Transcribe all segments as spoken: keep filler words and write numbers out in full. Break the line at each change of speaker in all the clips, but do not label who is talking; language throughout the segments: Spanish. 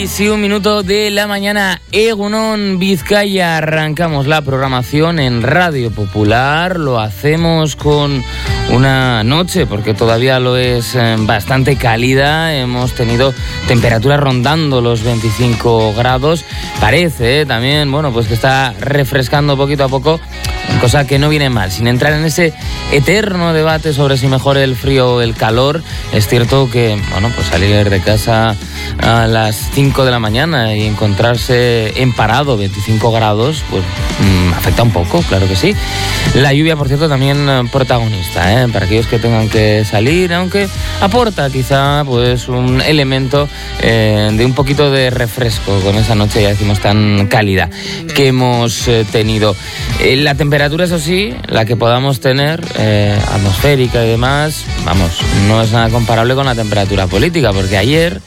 seis y un minuto de la mañana, Egunon Vizcaya. Arrancamos la programación en Radio Popular. Lo hacemos con una noche, porque todavía lo es, eh, bastante cálida. Hemos tenido temperaturas rondando los veinticinco grados. Parece eh, también, bueno, pues que está refrescando poquito a poco, cosa que no viene mal. Sin entrar en ese eterno debate sobre si mejor el frío o el calor, es cierto que, bueno, pues salir de casa a las cinco de la mañana y encontrarse en parado veinticinco grados, pues mmm, afecta un poco, claro que sí. La lluvia, por cierto, también protagonista, ¿eh? Para aquellos que tengan que salir, aunque aporta quizá pues un elemento eh, de un poquito de refresco con esa noche, ya decimos, tan cálida que hemos eh, tenido. Eh, la temperatura, eso sí, la que podamos tener, eh, atmosférica y demás, vamos, no es nada comparable con la temperatura política, porque ayer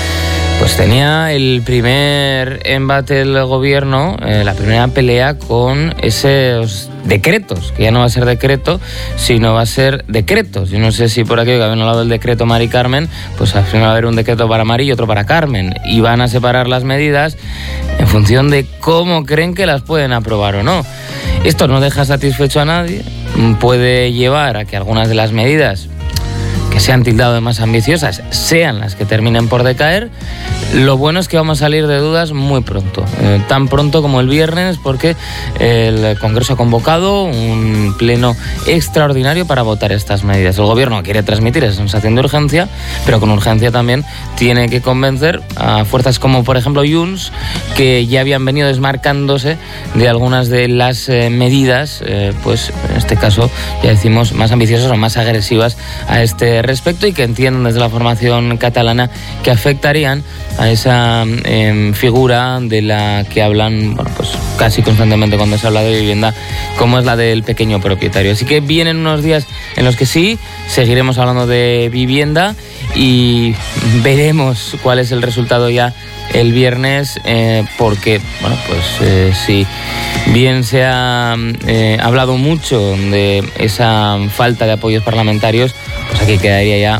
pues tenía el primer embate del gobierno, eh, la primera pelea con esos decretos, que ya no va a ser decreto, sino va a ser decretos. Yo no sé si por aquí que habían hablado del decreto Mari Carmen, pues al final va a haber un decreto para Mari y otro para Carmen, y van a separar las medidas en función de cómo creen que las pueden aprobar o no. Esto no deja satisfecho a nadie, puede llevar a que algunas de las medidas que se han tildado de más ambiciosas sean las que terminen por decaer. Lo bueno es que vamos a salir de dudas muy pronto, eh, tan pronto como el viernes, porque el Congreso ha convocado un pleno extraordinario para votar estas medidas. El gobierno quiere transmitir esa sensación de urgencia, pero con urgencia también tiene que convencer a fuerzas como, por ejemplo, Junts, que ya habían venido desmarcándose de algunas de las eh, medidas, eh, pues en este caso ya decimos más ambiciosas o más agresivas a este respecto, y que entienden desde la formación catalana que afectarían a esa eh, figura de la que hablan, bueno, pues casi constantemente cuando se habla de vivienda, como es la del pequeño propietario. Así que vienen unos días en los que sí, seguiremos hablando de vivienda y veremos cuál es el resultado ya el viernes, eh, porque, bueno, pues eh, si bien se ha eh, hablado mucho de esa falta de apoyos parlamentarios, pues aquí quedaría ya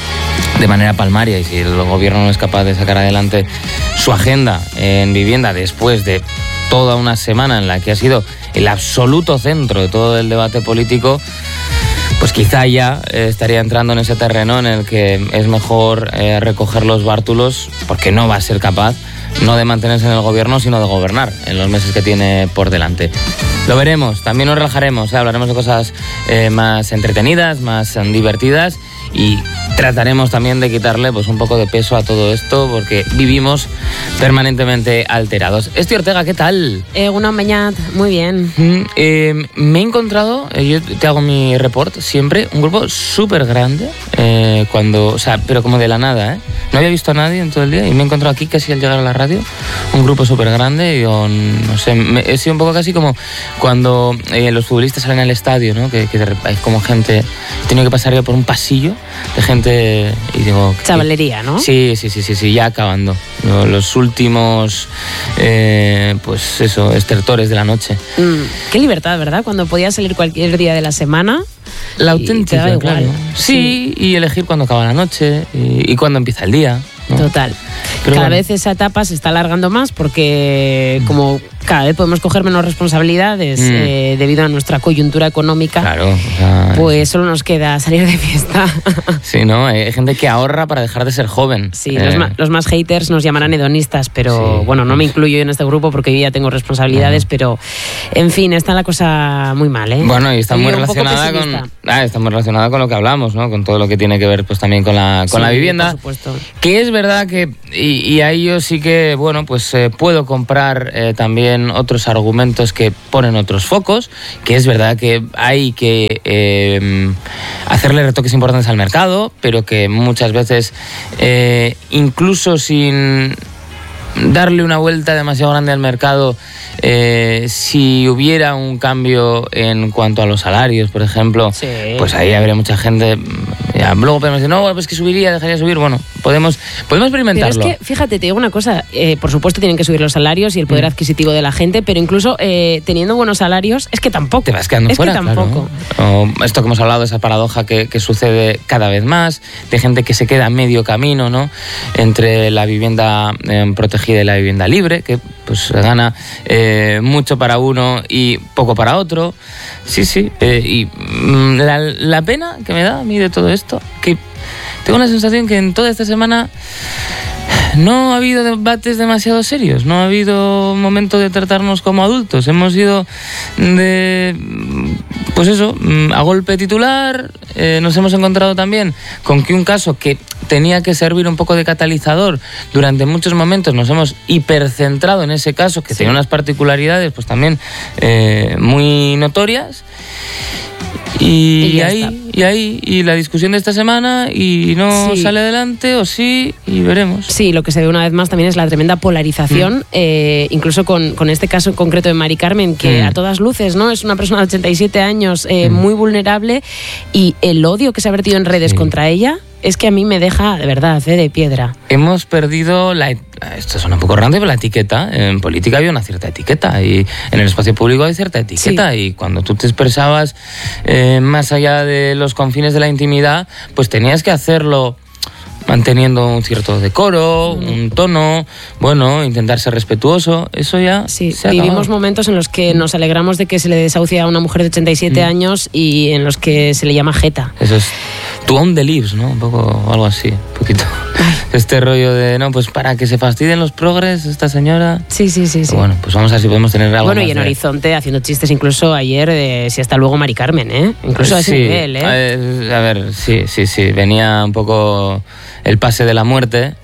de manera palmaria, y si el gobierno no es capaz de sacar adelante su agenda en vivienda después de toda una semana en la que ha sido el absoluto centro de todo el debate político, pues quizá ya eh, estaría entrando en ese terreno en el que es mejor eh, recoger los bártulos, porque no va a ser capaz no de mantenerse en el gobierno, sino de gobernar en los meses que tiene por delante. Lo veremos, también nos relajaremos, ¿eh? Hablaremos de cosas eh, más entretenidas, más eh, divertidas, y trataremos también de quitarle pues un poco de peso a todo esto, porque vivimos permanentemente alterados. Esti Ortega, ¿qué tal?
Eh, una mañana, muy bien.
Mm, eh, me he encontrado, eh, yo te hago mi report siempre, un grupo súper grande, eh, cuando, o sea, pero como de la nada, ¿eh? No había visto a nadie en todo el día y me he encontrado aquí casi al llegar a la radio, un grupo súper grande, y yo, no sé, me, he sido un poco casi como cuando eh, los futbolistas salen al estadio, ¿no? Que, que hay como gente, he tenido que pasar yo por un pasillo de gente y digo...
Chavalería, ¿no?
Sí, sí, sí, sí, sí, ya acabando. Los últimos, eh, pues eso, estertores de la noche.
Mm, qué libertad, ¿verdad? Cuando podías salir cualquier día de la semana.
La auténtica,
igual.
Claro. Sí, sí, y elegir cuándo acaba la noche y, y cuándo empieza el día, ¿no?
Total.
Pero
cada
bueno,
vez esa etapa se está alargando más, porque como cada vez podemos coger menos responsabilidades mm. eh, debido a nuestra coyuntura económica,
claro, o sea,
pues solo nos queda salir de fiesta.
Sí, ¿no? Hay gente que ahorra para dejar de ser joven.
Sí,
eh.
los, ma- los más haters nos llamarán hedonistas, pero
Sí.
bueno, no me incluyo en este grupo porque yo ya tengo responsabilidades, uh-huh. pero en fin, está la cosa muy mal, ¿eh?
Bueno, y está muy
Yo un poco
relacionada con
pesimista.
ah, está muy relacionada con lo que hablamos, ¿no? Con todo lo que tiene que ver pues también con la con
Sí,
la vivienda.
por supuesto.
Que es verdad que, y, y ahí yo sí que, bueno, pues eh, puedo comprar eh, también otros argumentos que ponen otros focos, que es verdad que hay que eh, hacerle retoques importantes al mercado, pero que muchas veces, eh, incluso sin darle una vuelta demasiado grande al mercado, eh, si hubiera un cambio en cuanto a los salarios, por ejemplo,
sí.
pues ahí habría mucha gente Ya, luego podemos decir, no, pues que subiría, dejaría subir. Bueno, podemos, podemos experimentarlo.
Pero es que, fíjate, te digo una cosa, eh, por supuesto tienen que subir los salarios y el poder mm. adquisitivo de la gente, pero incluso eh, teniendo buenos salarios, es que tampoco.
Te vas quedando
es
fuera,
que tampoco.
Claro. O esto que hemos hablado, esa paradoja que, que sucede cada vez más, de gente que se queda a medio camino, ¿no? Entre la vivienda eh, protegida y la vivienda libre, que pues gana eh, mucho para uno y poco para otro. Sí, sí. Eh, y mm, la, la pena que me da a mí de todo esto, que tengo la sensación que en toda esta semana no ha habido debates demasiado serios, no ha habido momento de tratarnos como adultos. Hemos ido de, pues eso, a golpe titular. Eh, nos hemos encontrado también con que un caso que tenía que servir un poco de catalizador durante muchos momentos, nos hemos hipercentrado en ese caso, que sí. tenía unas particularidades pues también eh, muy notorias. Y, y ahí, y ahí, y la discusión de esta semana, y no sí. sale adelante, o sí, y veremos.
Sí, lo que se ve una vez más también es la tremenda polarización, mm. eh, incluso con, con este caso en concreto de Mari Carmen, que mm. a todas luces, ¿no? Es una persona de ochenta y siete años, eh, mm. muy vulnerable, y el odio que se ha vertido en redes sí. contra ella es que a mí me deja, de verdad, ¿eh? de piedra.
Hemos perdido, la esto suena un poco grande, pero la etiqueta. En política había una cierta etiqueta y en el espacio público hay cierta etiqueta. Sí. Y cuando tú te expresabas eh, más allá de los confines de la intimidad, pues tenías que hacerlo manteniendo un cierto decoro, mm. un tono, bueno, intentar ser respetuoso, eso ya
sí,
se ha
vivimos
acabado.
Momentos en los que nos alegramos de que se le desahucie a una mujer de ochenta y siete mm. años y en los que se le llama jeta.
Eso es to own the lives, ¿no? Un poco, algo así, un poquito. Ay. Este rollo de, no, pues para que se fastidien los progres, esta señora.
Sí, sí, sí. sí.
Bueno, pues vamos a ver si podemos tener algo
Bueno,
más
y en
de...
Horizonte haciendo chistes incluso ayer de si hasta luego Mari Carmen, ¿eh? Incluso a ese
sí,
nivel, ¿eh?
A ver, sí, sí, sí, venía un poco el pase de la muerte,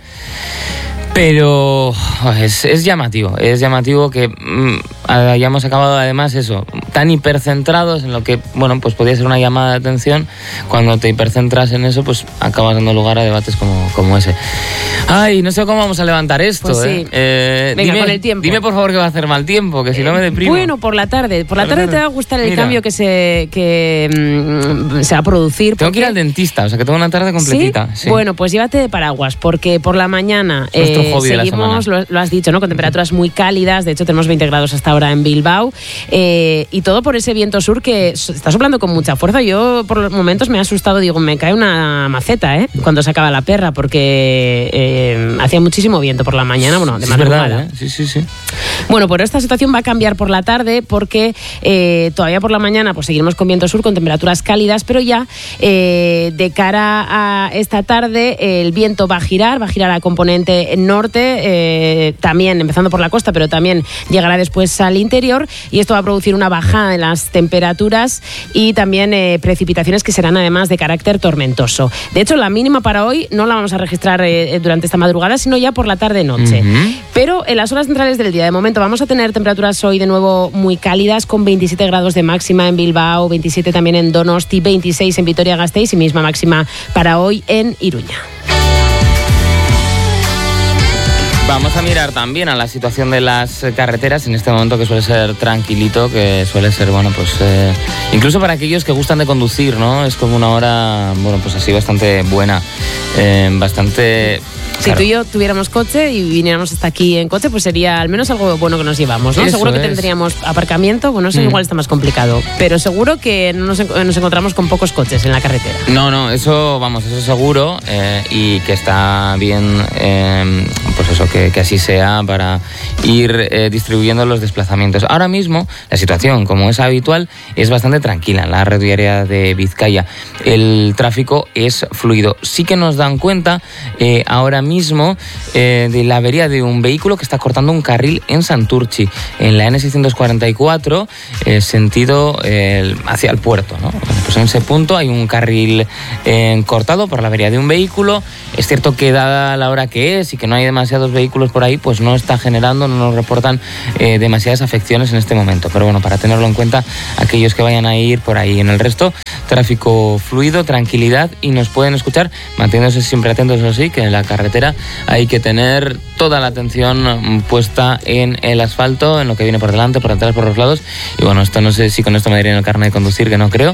pero es, es llamativo, es llamativo que mmm, hayamos acabado además eso, tan hipercentrados en lo que, bueno, pues podía ser una llamada de atención. Cuando te hipercentras en eso, pues acabas dando lugar a debates como, como ese. Ay, no sé cómo vamos a levantar esto,
pues sí.
¿eh? eh
Venga,
dime,
con el tiempo.
Dime por favor que va a hacer mal tiempo, que si no me deprimo.
Bueno, por la tarde, por la tarde, tarde te va a gustar el
Mira,
cambio que se que mm, se va a producir.
Tengo que ir al dentista, o sea que tengo una tarde completita.
¿Sí?
Sí.
Bueno, pues llévate de paraguas, porque por la mañana
es nuestro
eh,
hobby
seguimos,
de la
lo, lo has dicho, ¿no? Con temperaturas muy cálidas, de hecho tenemos veinte grados hasta ahora en Bilbao, eh, y todo por ese viento sur que está soplando con mucha fuerza. Yo por los momentos me he asustado, digo, me cae una maceta, ¿eh? Cuando se acaba la perra, porque eh, hacía muchísimo viento por la mañana, bueno, de
sí,
madrugada.
Es verdad, ¿eh? Sí, sí, sí.
Bueno, pues esta situación va a cambiar por la tarde, porque eh, todavía por la mañana pues seguiremos con viento sur, con temperaturas cálidas, pero ya eh, de cara a esta tarde el viento va a girar, va a girar a componente norte, eh, también empezando por la costa, pero también llegará después al interior, y esto va a producir una bajada en las temperaturas y también eh, precipitaciones que serán además de carácter tormentoso. De hecho, la mínima para hoy no la vamos a registrar eh, durante esta madrugada, sino ya por la tarde-noche. Uh-huh. Pero en las horas centrales del día, de momento, vamos a tener temperaturas hoy de nuevo muy cálidas, con veintisiete grados de máxima en Bilbao, veintisiete también en Donosti, veintiséis en Vitoria-Gasteiz y misma máxima para hoy en Iruña.
Vamos a mirar también a la situación de las carreteras en este momento, que suele ser tranquilito, que suele ser, bueno, pues eh, incluso para aquellos que gustan de conducir, ¿no? Es como una hora, bueno, pues así bastante buena, eh, bastante...
Si
claro.
tú y yo tuviéramos coche y viniéramos hasta aquí en coche, pues sería al menos algo bueno que nos llevamos, ¿no?
Eso
seguro que
es.
Tendríamos aparcamiento, bueno, eso mm. igual está más complicado, pero seguro que no nos, nos encontramos con pocos coches en la carretera.
No, no, eso, vamos, eso seguro, eh, y que está bien, eh, pues eso, que, que así sea, para ir eh, distribuyendo los desplazamientos. Ahora mismo, la situación, como es habitual, es bastante tranquila en la red viaria de Vizcaya. El tráfico es fluido. Sí que nos dan cuenta eh, ahora mismo mismo eh, de la avería de un vehículo que está cortando un carril en Santurchi, en la ene seiscientos cuarenta y cuatro, eh, sentido eh, hacia el puerto, ¿no? Pues en ese punto hay un carril eh, cortado por la avería de un vehículo. Es cierto que dada la hora que es y que no hay demasiados vehículos por ahí, pues no está generando, no nos reportan eh, demasiadas afecciones en este momento. Pero bueno, para tenerlo en cuenta, aquellos que vayan a ir por ahí. En el resto, tráfico fluido, tranquilidad, y nos pueden escuchar manteniéndose siempre atentos, eso sí, que en la carretera hay que tener toda la atención puesta en el asfalto, en lo que viene por delante, por detrás, por los lados. Y bueno, esto no sé si con esto me darían el carnet de conducir, que no creo, pero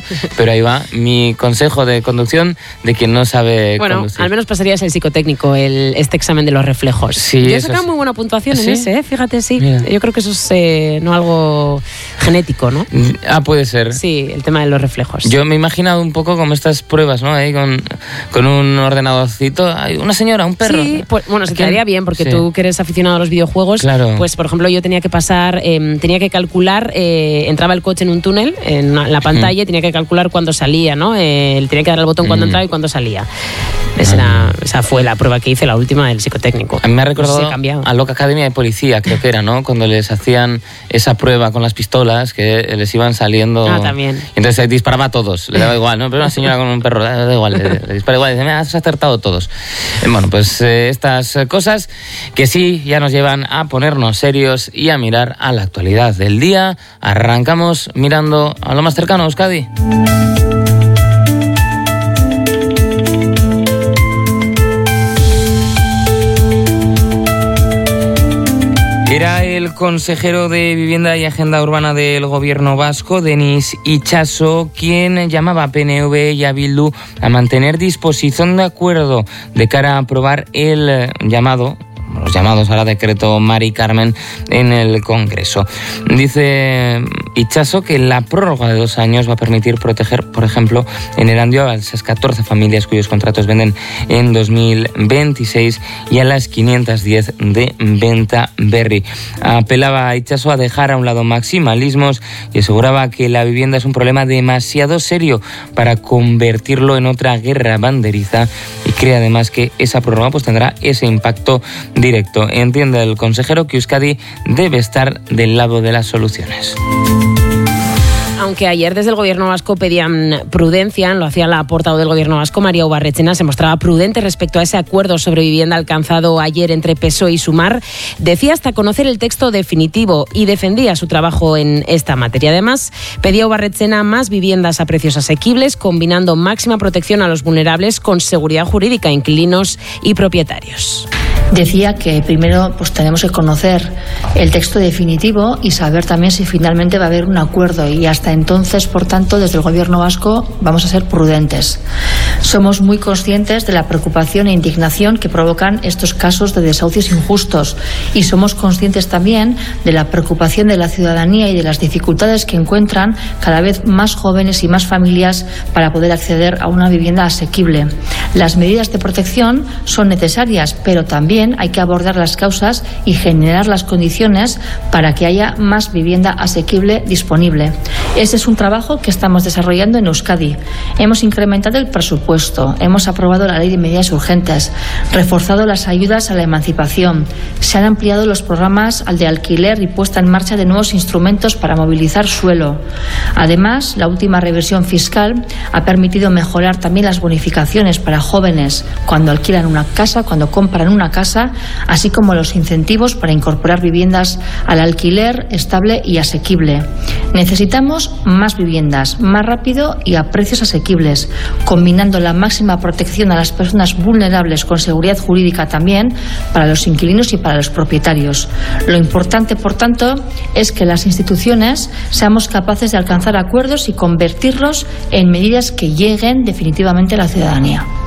Pero ahí va mi consejo de conducción de quien no sabe
bueno,
conducir.
Al menos pasarías el psicotécnico, el, este examen de los reflejos.
Sí,
yo he
eso
sacado
es...
muy buena puntuación
¿Sí?
en ese, ¿eh? Fíjate, sí.
Mira.
Yo creo que eso es eh, no algo genético, ¿no?
Ah, puede ser.
Sí, el tema de los reflejos.
Yo me he imaginado un poco como estas pruebas, ¿no? Ahí con, con un ordenadorcito, hay una señora, un perro.
Sí, pues, bueno, se te
¿Quién?
daría bien porque
Sí.
tú que eres aficionado a los videojuegos,
Claro.
pues por ejemplo yo tenía que pasar, eh, tenía que calcular, eh, entraba el coche en un túnel, en la pantalla, y tenía que calcular cuándo salía, ¿no? Eh, tenía que dar al botón cuando
Mm.
entraba y cuándo salía. Esa, era- esa fue la prueba que hice, la última del psicotécnico.
A mí me ha
No sé si
recordado
he cambiado.
a Loca Academia de Policía, creo que era, ¿no? Cuando les hacían esa prueba con las pistolas que les iban saliendo...
Ah, también.
Y entonces eh, disparaba a todos, le daba igual, ¿no? Pero una señora con un perro, le da igual, le, le dispara igual, y dice, me has acertado todos. Eh, Bueno, pues eh, estas eh, cosas que sí ya nos llevan a ponernos serios y a mirar a la actualidad del día. Arrancamos mirando a lo más cercano, Euskadi. Era el consejero de Vivienda y Agenda Urbana del Gobierno vasco, Denis Itxaso, quien llamaba a P N V y a Bildu a mantener disposición de acuerdo de cara a aprobar el eh, llamado, los llamados ahora decreto Mari Carmen en el Congreso. Dice Itxaso que la prórroga de dos años va a permitir proteger, por ejemplo, en Erandio a esas catorce familias cuyos contratos venden en dos mil veintiséis y a las quinientas diez de Venta Berri. Apelaba a Itxaso a dejar a un lado maximalismos y aseguraba que la vivienda es un problema demasiado serio para convertirlo en otra guerra banderiza, y cree además que esa prórroga pues tendrá ese impacto directo. Entiende el consejero que Euskadi debe estar del lado de las soluciones.
Aunque ayer desde el Gobierno vasco pedían prudencia, lo hacía la portavoz del Gobierno vasco, María Ubarretxena, se mostraba prudente respecto a ese acuerdo sobre vivienda alcanzado ayer entre P S O E y Sumar. Decía hasta conocer el texto definitivo y defendía su trabajo en esta materia. Además, pedía Ubarretxena más viviendas a precios asequibles, combinando máxima protección a los vulnerables con seguridad jurídica, inquilinos y propietarios.
Decía que primero pues tenemos que conocer el texto definitivo y saber también si finalmente va a haber un acuerdo, y hasta entonces, por tanto, desde el Gobierno vasco vamos a ser prudentes. Somos muy conscientes de la preocupación e indignación que provocan estos casos de desahucios injustos, y somos conscientes también de la preocupación de la ciudadanía y de las dificultades que encuentran cada vez más jóvenes y más familias para poder acceder a una vivienda asequible. Las medidas de protección son necesarias, pero también hay que abordar las causas y generar las condiciones para que haya más vivienda asequible disponible. Ese es un trabajo que estamos desarrollando en Euskadi. Hemos incrementado el presupuesto, hemos aprobado la ley de medidas urgentes, reforzado las ayudas a la emancipación, se han ampliado los programas al de alquiler y puesta en marcha de nuevos instrumentos para movilizar suelo. Además, la última revisión fiscal ha permitido mejorar también las bonificaciones para jóvenes cuando alquilan una casa, cuando compran una casa, así como los incentivos para incorporar viviendas al alquiler estable y asequible. Necesitamos más viviendas, más rápido y a precios asequibles, combinando la máxima protección a las personas vulnerables con seguridad jurídica también para los inquilinos y para los propietarios. Lo importante, por tanto, es que las instituciones seamos capaces de alcanzar acuerdos y convertirlos en medidas que lleguen definitivamente a la ciudadanía.